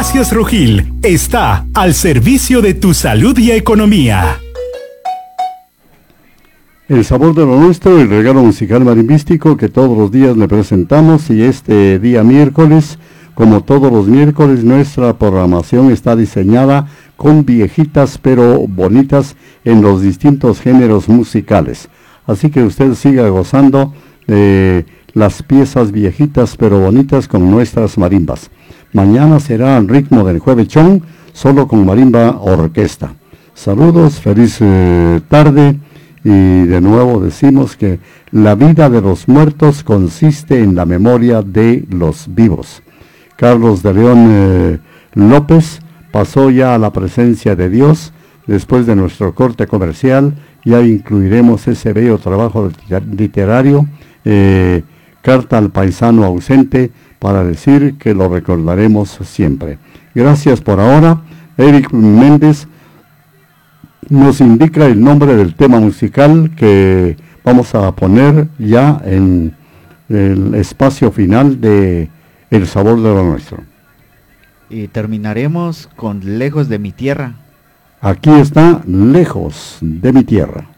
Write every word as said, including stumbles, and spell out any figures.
Farmacias Rojil está al servicio de tu salud y economía. El sabor de lo nuestro, el regalo musical marimbístico que todos los días le presentamos, y este día miércoles, como todos los miércoles, nuestra programación está diseñada con viejitas pero bonitas en los distintos géneros musicales. Así que usted siga gozando de las piezas viejitas pero bonitas con nuestras marimbas. Mañana será al ritmo del juevechón, solo con marimba orquesta. Saludos, feliz eh, tarde. Y de nuevo decimos que la vida de los muertos consiste en la memoria de los vivos. Carlos de León eh, López pasó ya a la presencia de Dios. Después de nuestro corte comercial ya incluiremos ese bello trabajo literario, eh, Carta al paisano ausente, para decir que lo recordaremos siempre. Gracias por ahora. Eric Méndez nos indica el nombre del tema musical que vamos a poner ya en el espacio final de El sabor de lo nuestro. Y terminaremos con Lejos de mi tierra. Aquí está Lejos de mi tierra.